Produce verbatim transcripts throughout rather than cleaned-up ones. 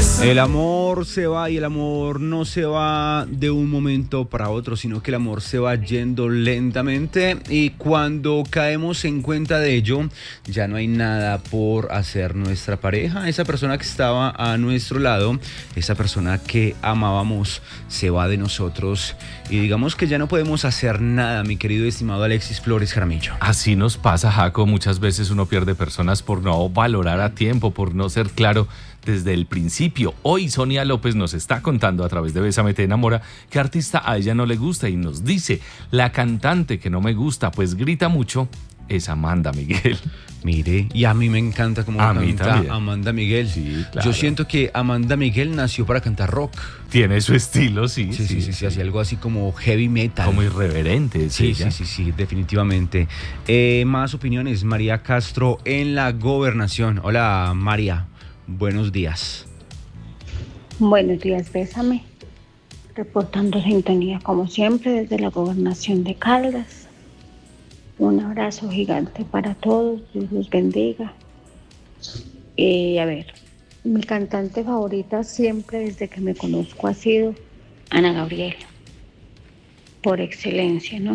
El amor se va y el amor no se va de un momento para otro, sino que el amor se va yendo lentamente y cuando caemos en cuenta de ello, ya no hay nada por hacer. Nuestra pareja, esa persona que estaba a nuestro lado, esa persona que amábamos, se va de nosotros y digamos que ya no podemos hacer nada, mi querido y estimado Alexis Flores Jaramillo. Así nos pasa, Jaco, muchas veces uno pierde personas por no valorar a tiempo, por no ser claro desde el principio. Hoy Sonia López nos está contando a través de Bésame te enamora qué artista a ella no le gusta y nos dice, la cantante que no me gusta, pues grita mucho, es Amanda Miguel. Mire, y a mí me encanta cómo a canta Amanda Miguel. Sí, claro. Yo siento que Amanda Miguel nació para cantar rock. Tiene su estilo, sí. Sí, sí, sí, sí, sí, así algo así como heavy metal. Como irreverente. Sí, ella. sí, sí, sí, definitivamente. Eh, más opiniones, María Castro en la gobernación. Hola, María, buenos días. Buenos días, Bésame. Reportando sintonía como siempre desde la gobernación de Caldas. Un abrazo gigante para todos, Dios los bendiga. Y a ver, mi cantante favorita siempre desde que me conozco ha sido Ana Gabriel, por excelencia, ¿no?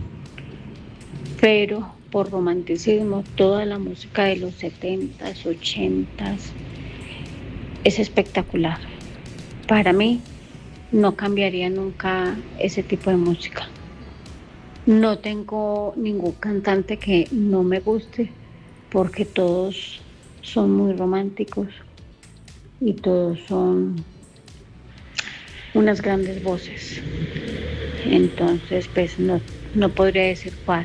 Pero por romanticismo, toda la música de los setentas, ochentas es espectacular. Para mí no cambiaría nunca ese tipo de música. No tengo ningún cantante que no me guste porque todos son muy románticos y todos son unas grandes voces. Entonces, pues no, no podría decir cuál.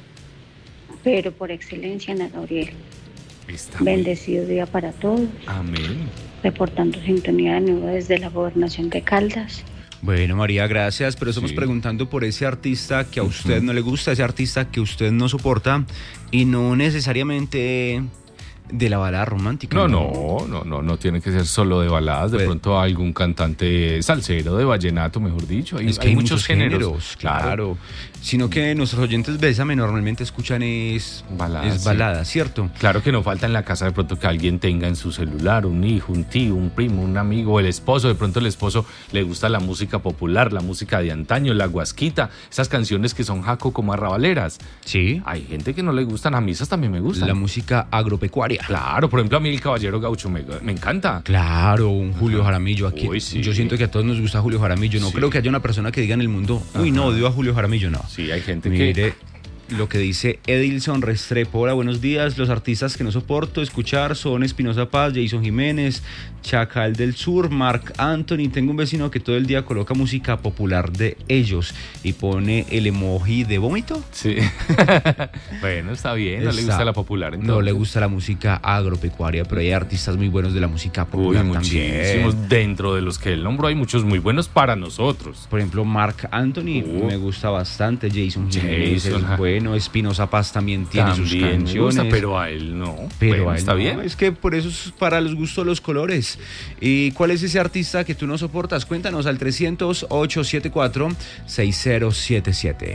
Pero por excelencia, Ana Gabriel. Está Bendecido muy... día para todos. Amén. Reportando sintonía de nuevo desde la gobernación de Caldas. Bueno, María, gracias, pero estamos sí. preguntando por ese artista que a usted uh-huh. no le gusta, ese artista que usted no soporta y no necesariamente de la balada romántica. No, no, no, no, no tiene que ser solo de baladas, de pues, pronto algún cantante salsero, de vallenato, mejor dicho. Hay, es que hay, hay muchos, muchos géneros, géneros claro. claro. Sino que nuestros oyentes Bésame normalmente escuchan es baladas, es balada, sí. ¿cierto? Claro que no falta en la casa de pronto que alguien tenga en su celular un hijo, un tío, un primo, un amigo, el esposo, de pronto el esposo le gusta la música popular, la música de antaño, la guasquita, esas canciones que son Jaco como arrabaleras. Sí. Hay gente que no le gustan, a mí esas también me gustan. La música agropecuaria. Claro, por ejemplo a mí el Caballero Gaucho me, me encanta. Claro, un Julio Jaramillo aquí. Uy, sí. Yo siento que a todos nos gusta Julio Jaramillo, no sí. creo que haya una persona que diga en el mundo, uy, Ajá. no, odio a Julio Jaramillo, no. Sí, hay gente Mire, que... Mire lo que dice Edilson Restrepo. Hola, buenos días. Los artistas que no soporto escuchar son Espinosa Paz, Jason Jiménez, Chacal del Sur, Marc Anthony. Tengo un vecino que todo el día coloca música popular de ellos y pone el emoji de vómito. Sí. Bueno, está bien. No está, le gusta la popular. Entonces. No le gusta la música agropecuaria, pero hay artistas muy buenos de la música popular. Uy, también. Muchísimos. Dentro de los que él nombró hay muchos muy buenos para nosotros. Por ejemplo, Marc Anthony uh. me gusta bastante. Jason Jiménez Jason, es bueno. Espinosa Paz también tiene también sus canciones. Me gusta, pero a él no. Pero bueno, a él está no. bien. Es que por eso es para los gustos los colores. ¿Y cuál es ese artista que tú no soportas? Cuéntanos al trescientos, ochocientos setenta y cuatro, sesenta setenta y siete.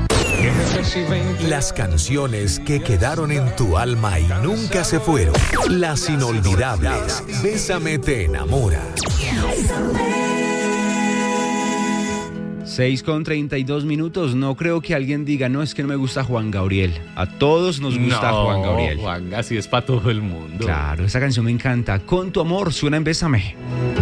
Las canciones que quedaron en tu alma y nunca se fueron. Las inolvidables. Bésame te enamora. seis con treinta y dos minutos. No creo que alguien diga, no, es que no me gusta Juan Gabriel. A todos nos gusta no, Juan Gabriel. Juan, así es para todo el mundo. Claro, esa canción me encanta. Con tu amor suena en Bésame.